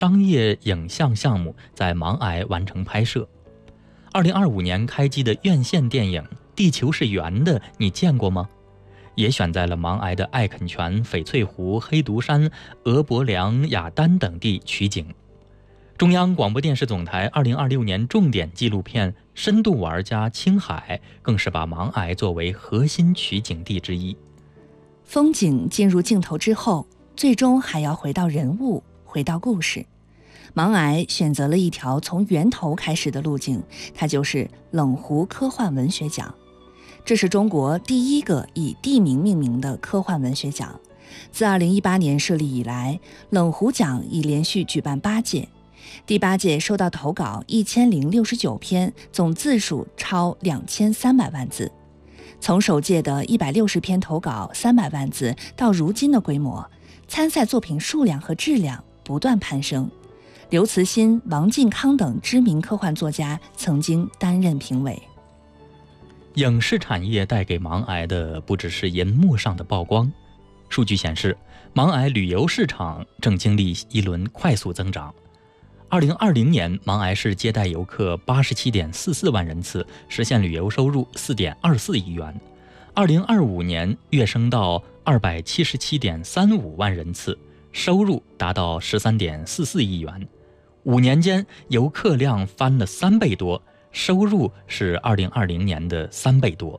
商业影像项目在茫崖完成拍摄。2025年开机的院线电影《地球是圆的》，你见过吗？也选在了茫崖的艾肯泉、翡翠湖、黑独山、俄伯良、雅丹等地取景。中央广播电视总台2026年重点纪录片《深度玩家青海》更是把茫崖作为核心取景地之一。 风景进入镜头之后，最终还要回到人物，回到故事。茫崖选择了一条从源头开始的路径，它就是冷湖科幻文学奖。这是中国第一个以地名命名的科幻文学奖。自2018年设立以来，冷湖奖已连续举办8届。第8届收到投稿1069篇，总字数超2300万字。从首届的160篇投稿300万字到如今的规模，参赛作品数量和质量不断攀升。刘慈欣、王靖康等知名科幻作家曾经担任评委。 影视产业带给茫崖的不只是银幕上的曝光。数据显示，茫崖旅游市场正经历一轮快速增长。2020年，茫崖市接待游客87.44万人次，实现旅游收入4.24亿元。2025年跃升到277.35万人次，收入达到13.44亿元。5年间，游客量翻了3倍多，收入是2020年的3倍多。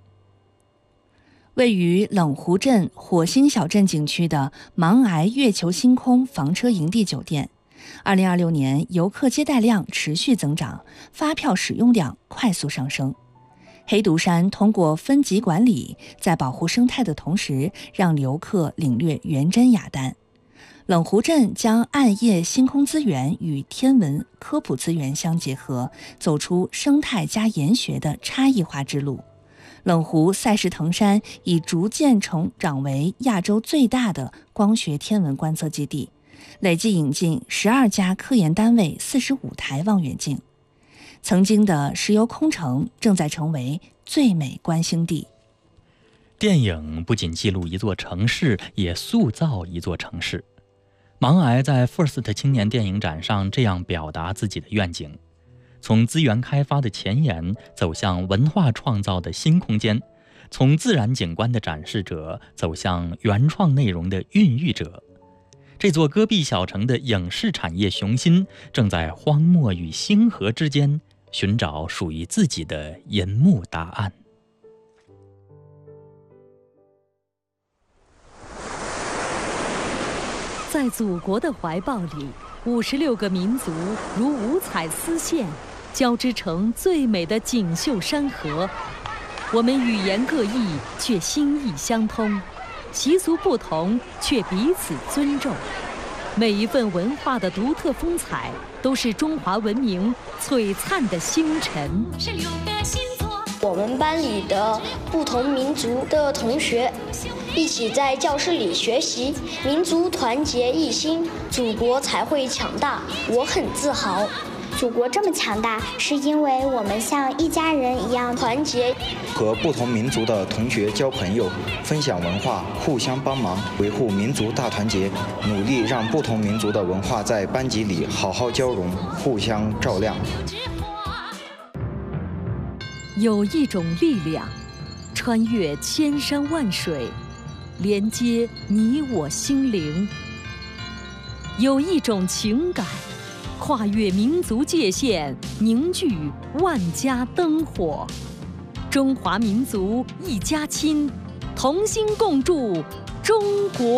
位于冷湖镇火星小镇景区的茫崖月球星空房车营地酒店，2026年游客接待量持续增长，发票使用量快速上升。黑独山通过分级管理，在保护生态的同时，让游客领略元真雅丹。冷湖镇将暗夜星空资源与天文科普资源相结合，走出生态加研学的差异化之路。冷湖赛氏藤山已逐渐成长为亚洲最大的光学天文观测基地，累计引进12家科研单位45台望远镜。曾经的石油空城正在成为最美观星地。 电影不仅记录一座城市，也塑造一座城市。茫崖在 FIRST 青年电影展上这样表达自己的愿景：从资源开发的前沿走向文化创造的新空间，从自然景观的展示者走向原创内容的孕育者。这座戈壁小城的影视产业雄心正在荒漠与星河之间寻找属于自己的银幕答案。 在祖国的怀抱里，56个民族如五彩丝线，交织成最美的锦绣山河。我们语言各异，却心意相通；习俗不同，却彼此尊重。每一份文化的独特风采，都是中华文明璀璨的星辰。 我们班里的不同民族的同学一起在教室里学习，民族团结一心，祖国才会强大。我很自豪。 祖国这么强大，是因为我们像一家人一样团结。 和不同民族的同学交朋友，分享文化，互相帮忙，维护民族大团结，努力让不同民族的文化在班级里好好交融，互相照亮。 有一种力量，穿越千山万水，连接你我心灵；有一种情感，跨越民族界限，凝聚万家灯火。中华民族一家亲，同心共筑中国